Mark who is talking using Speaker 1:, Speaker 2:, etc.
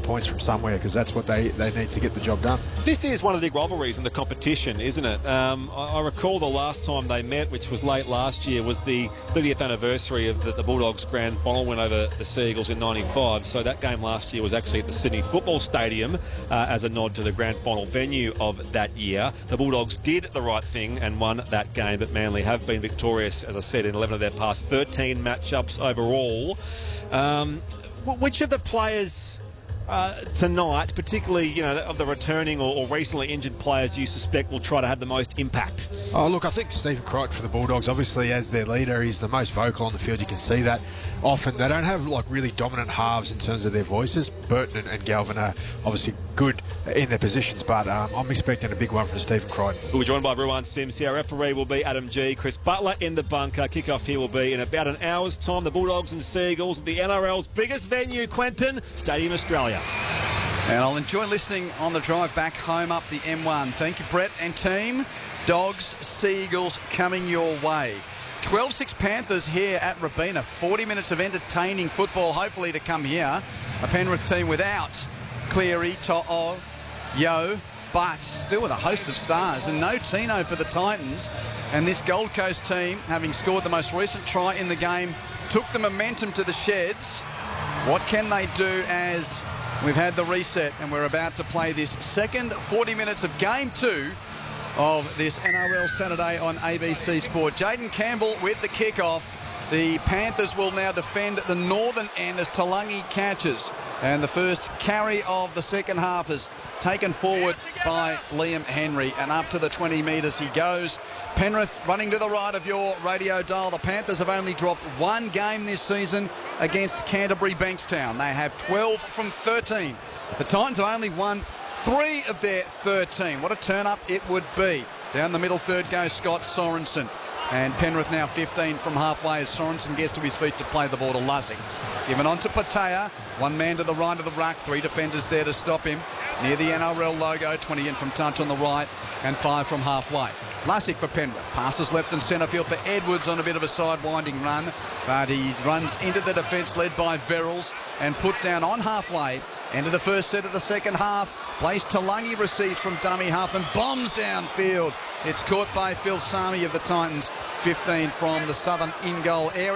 Speaker 1: points from somewhere, because that's what they need to get the job done.
Speaker 2: This is one of the big rivalries in the competition, isn't it? I recall the last time they met, which was late last year, was the 30th anniversary of the Bulldogs grand final win over the Seagulls in '95. So that game last year was actually at the Sydney Football Stadium as a nod to the grand final venue of that year. The Bulldogs did the right thing and won that game, but Manly have been victorious, as I said, in 11 of their past 13 matchups overall. Which of the players tonight, particularly of the returning or recently injured players, you suspect will try to have the most impact?
Speaker 1: Oh, look, I think Stephen Crichton for the Bulldogs, obviously as their leader, he's the most vocal on the field. You can see that often. They don't have really dominant halves in terms of their voices. Burton and Galvin are obviously good in their positions, but I'm expecting a big one from Stephen Crichton.
Speaker 2: We'll be joined by Ruan Sims here. Our referee will be Adam G. Chris Butler in the bunker. Kickoff here will be in about an hour's time. The Bulldogs and Seagulls at the NRL's biggest venue, Quentin, Stadium Australia.
Speaker 3: And I'll enjoy listening on the drive back home up the M1. Thank you, Brett and team. Dogs, Seagulls coming your way. 12-6 Panthers here at Robina. 40 minutes of entertaining football, hopefully to come here. A Penrith team without Cleary, To'o, Yo, but still with a host of stars. And no Tino for the Titans. And this Gold Coast team, having scored the most recent try in the game, took the momentum to the sheds. What can they do as we've had the reset and we're about to play this second 40 minutes of Game 2 of this NRL Saturday on ABC Sport. Jaden Campbell with the kickoff. The Panthers will now defend the northern end as Talangi catches. And the first carry of the second half is taken forward by Liam Henry. And up to the 20 metres he goes. Penrith running to the right of your radio dial. The Panthers have only dropped one game this season against Canterbury Bankstown. They have 12 from 13. The Titans have only won 3 of their 13. What a turn-up it would be. Down the middle third goes Scott Sorensen. And Penrith now 15 from halfway as Sorensen gets to his feet to play the ball to Lussick. Given on to Patea. One man to the right of the ruck. 3 defenders there to stop him. Near the NRL logo. 20 in from touch on the right. And 5 from halfway. Lussick for Penrith. Passes left and centre field for Edwards on a bit of a side-winding run. But he runs into the defence led by Verrills and put down on halfway. Into the first set of the second half. Blaze Talangi receives from dummy half and bombs downfield. It's caught by Phil Sami of the Titans. 15 from the southern in-goal area.